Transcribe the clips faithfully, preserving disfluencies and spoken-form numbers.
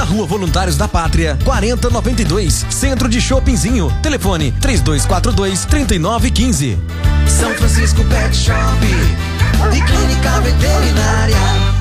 Rua Voluntários da Pátria, quarenta noventa e dois, Centro de Shoppingzinho. Telefone três dois quatro dois, três nove um cinco. São Francisco Pet Shop e Clínica Veterinária.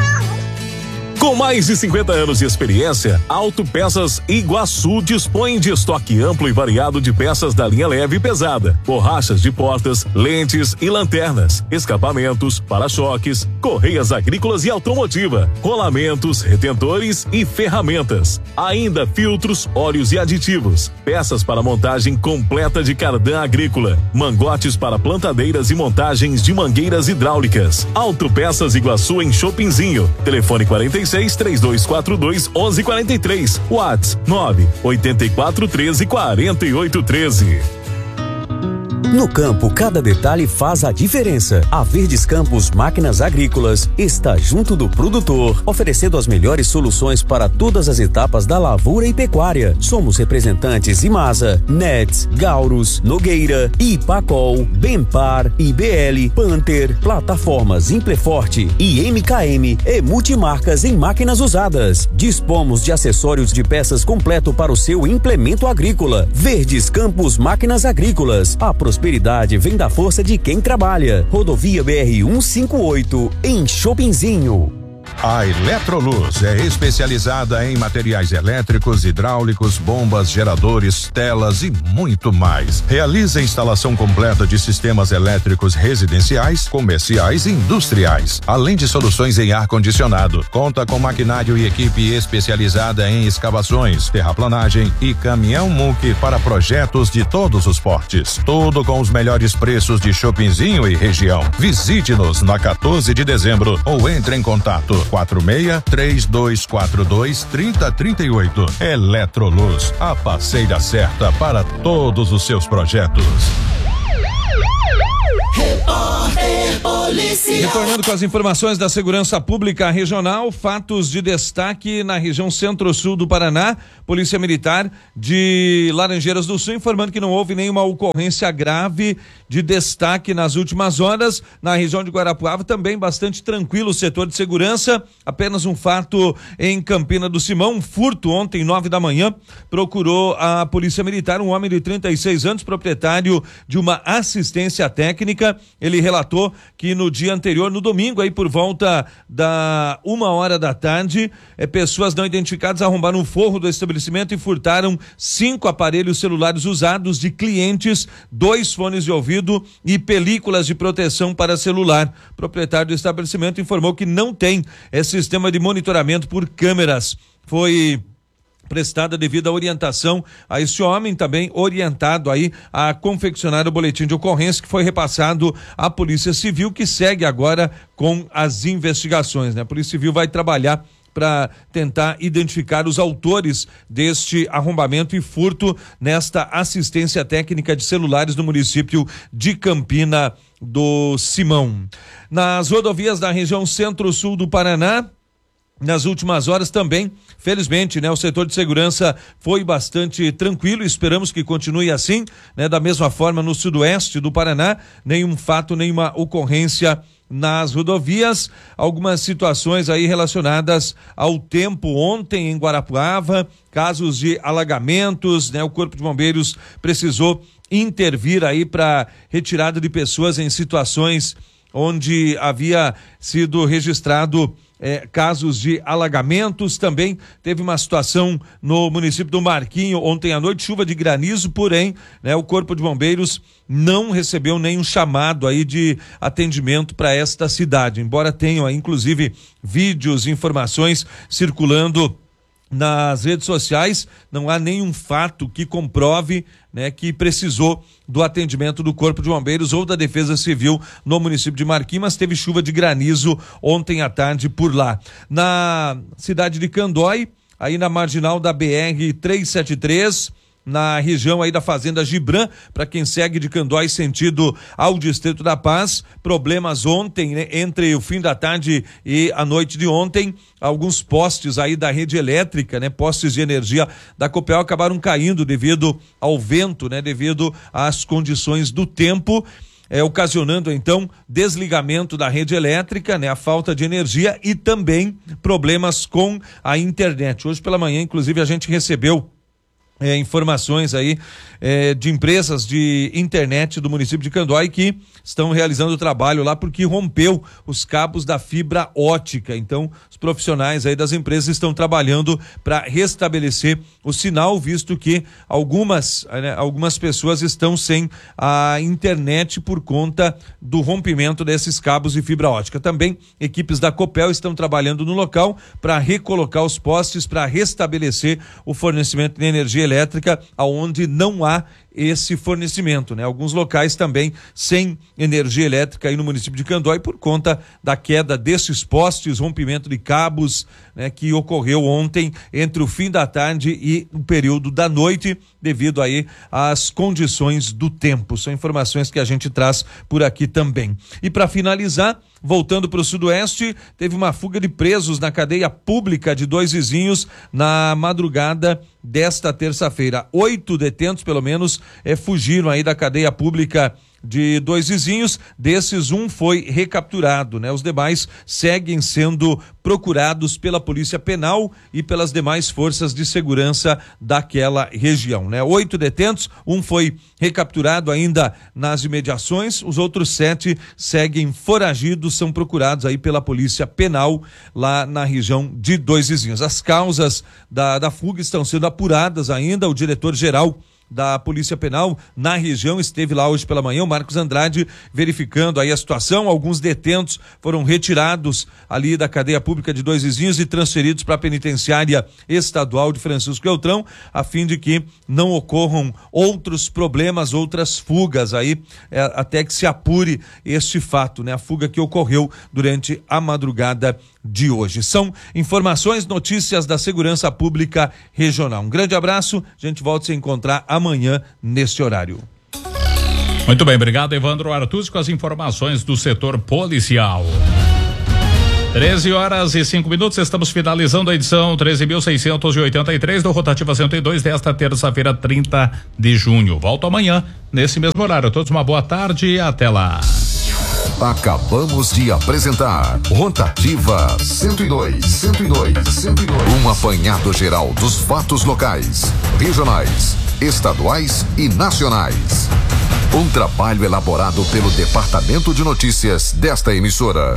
Com mais de cinquenta anos de experiência, Autopeças Iguaçu dispõe de estoque amplo e variado de peças da linha leve e pesada, borrachas de portas, lentes e lanternas, escapamentos, para-choques, correias agrícolas e automotiva, rolamentos, retentores e ferramentas. Ainda filtros, óleos e aditivos, peças para montagem completa de cardan agrícola, mangotes para plantadeiras e montagens de mangueiras hidráulicas. Autopeças Iguaçu em Shoppingzinho. Telefone quarenta e seis, três dois quatro dois, onze quarenta e três. WhatsApp nove oito quatro, treze, quarenta e oito, treze. No campo, cada detalhe faz a diferença. A Verdes Campos Máquinas Agrícolas está junto do produtor, oferecendo as melhores soluções para todas as etapas da lavoura e pecuária. Somos representantes Imasa, Nets, Gaurus, Nogueira, Ipacol, Benpar, I B L, Panther, plataformas Impleforte e M K M e multimarcas em máquinas usadas. Dispomos de acessórios de peças completo para o seu implemento agrícola. Verdes Campos Máquinas Agrícolas. A prosperidade vem da força de quem trabalha. Rodovia B R cento e cinquenta e oito, em Shoppingzinho. A Eletroluz é especializada em materiais elétricos, hidráulicos, bombas, geradores, telas e muito mais. Realiza a instalação completa de sistemas elétricos residenciais, comerciais e industriais, além de soluções em ar-condicionado. Conta com maquinário e equipe especializada em escavações, terraplanagem e caminhão-muque para projetos de todos os portes. Tudo com os melhores preços de Shoppingzinho e região. Visite-nos na quatorze de dezembro ou entre em contato quatro seis, três dois quatro dois, três zero três oito. Eletroluz, a parceira certa para todos os seus projetos. Repórter Policial. Retornando com as informações da Segurança Pública Regional, fatos de destaque na região centro-sul do Paraná. Polícia Militar de Laranjeiras do Sul informando que não houve nenhuma ocorrência grave de destaque nas últimas horas. Na região de Guarapuava também bastante tranquilo o setor de segurança. Apenas um fato em Campina do Simão, um furto ontem, nove da manhã. Procurou a Polícia Militar um homem de trinta e seis anos, proprietário de uma assistência técnica. Ele relatou que no dia anterior, no domingo, aí por volta da uma hora da tarde, eh, pessoas não identificadas arrombaram o forro do estabelecimento e furtaram cinco aparelhos celulares usados de clientes, dois fones de ouvido e películas de proteção para celular. O proprietário do estabelecimento informou que não tem esse sistema de monitoramento por câmeras. Foi prestada devida à orientação a esse homem, também orientado aí a confeccionar o boletim de ocorrência que foi repassado à Polícia Civil, que segue agora com as investigações, né? A Polícia Civil vai trabalhar para tentar identificar os autores deste arrombamento e furto nesta assistência técnica de celulares no município de Campina do Simão. Nas rodovias da região centro-sul do Paraná, nas últimas horas também, felizmente, né, o setor de segurança foi bastante tranquilo, esperamos que continue assim, né, da mesma forma no sudoeste do Paraná, nenhum fato, nenhuma ocorrência nas rodovias. Algumas situações aí relacionadas ao tempo ontem em Guarapuava, casos de alagamentos, né, o Corpo de Bombeiros precisou intervir aí para retirada de pessoas em situações onde havia sido registrado É, casos de alagamentos. Também teve uma situação no município do Marquinho ontem à noite, chuva de granizo, porém, né, o Corpo de Bombeiros não recebeu nenhum chamado aí de atendimento para esta cidade, embora tenham aí, inclusive, vídeos, informações circulando nas redes sociais. Não há nenhum fato que comprove, né, que precisou do atendimento do Corpo de Bombeiros ou da Defesa Civil no município de Marquinhos, mas teve chuva de granizo ontem à tarde por lá. Na cidade de Candói, aí na marginal da B R trezentos e setenta e três, na região aí da Fazenda Gibran, para quem segue de Candói sentido ao Distrito da Paz, problemas ontem, né, entre o fim da tarde e a noite de ontem, alguns postes aí da rede elétrica, né, postes de energia da Copel acabaram caindo devido ao vento, né, devido às condições do tempo. é, ocasionando então desligamento da rede elétrica, né? A falta de energia e também problemas com a internet. Hoje pela manhã, inclusive, a gente recebeu É, informações aí é, de empresas de internet do município de Candói que estão realizando o trabalho lá porque rompeu os cabos da fibra ótica. Então, os profissionais aí das empresas estão trabalhando para restabelecer o sinal, visto que algumas, né, algumas pessoas estão sem a internet por conta do rompimento desses cabos de fibra ótica. Também equipes da Copel estão trabalhando no local para recolocar os postes, para restabelecer o fornecimento de energia elétrica aonde não há esse fornecimento, né? Alguns locais também sem energia elétrica aí no município de Candói por conta da queda desses postes, rompimento de cabos, né? Que ocorreu ontem entre o fim da tarde e o período da noite devido aí às condições do tempo. São informações que a gente traz por aqui também. E para finalizar, voltando para o sudoeste, teve uma fuga de presos na cadeia pública de Dois Vizinhos na madrugada desta terça-feira. Oito detentos, pelo menos, eh, fugiram aí da cadeia pública de Dois Vizinhos. Desses, um foi recapturado, né? Os demais seguem sendo procurados pela Polícia Penal e pelas demais forças de segurança daquela região, né? Oito detentos, um foi recapturado ainda nas imediações, os outros sete seguem foragidos, são procurados aí pela Polícia Penal lá na região de Dois Vizinhos. As causas da, da fuga estão sendo apuradas ainda. O diretor-geral da Polícia Penal na região esteve lá hoje pela manhã, o Marcos Andrade, verificando aí a situação. Alguns detentos foram retirados ali da cadeia pública de Dois Vizinhos e transferidos para a penitenciária estadual de Francisco Beltrão, a fim de que não ocorram outros problemas, outras fugas aí, é, até que se apure este fato, né? A fuga que ocorreu durante a madrugada de hoje. São informações, notícias da Segurança Pública Regional. Um grande abraço, a gente volta a se encontrar amanhã neste horário. Muito bem, obrigado, Evandro Artuz, com as informações do setor policial. treze horas e cinco minutos, estamos finalizando a edição treze mil seiscentos e oitenta e três do Rotativa cento e dois desta terça-feira, trinta de junho. Volto amanhã, nesse mesmo horário. A todos uma boa tarde e até lá. Acabamos de apresentar Rotativa cento e dois, cento e dois, cento e dois. Um apanhado geral dos fatos locais, regionais, estaduais e nacionais. Um trabalho elaborado pelo Departamento de Notícias desta emissora.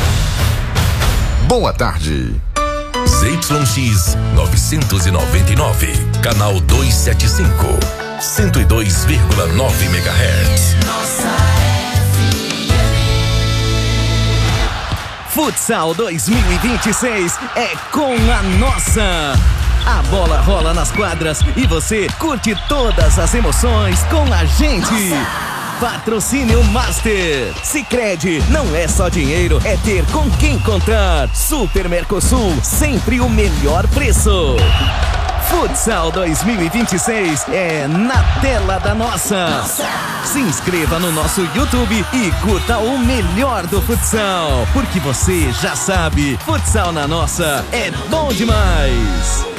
Boa tarde. Z Y X novecentos e noventa e nove, canal duzentos e setenta e cinco, cento e dois vírgula nove megahertz. Nossa Futsal dois mil e vinte e seis é com a nossa. A bola rola nas quadras e você curte todas as emoções com a gente. Nossa. Patrocínio Master. Sicredi, não é só dinheiro, é ter com quem contar. Super Mercosul, sempre o melhor preço. Futsal dois mil e vinte e seis é na tela da nossa. Nossa. Se inscreva no nosso YouTube e curta o melhor do futsal, porque você já sabe, futsal na nossa é bom demais.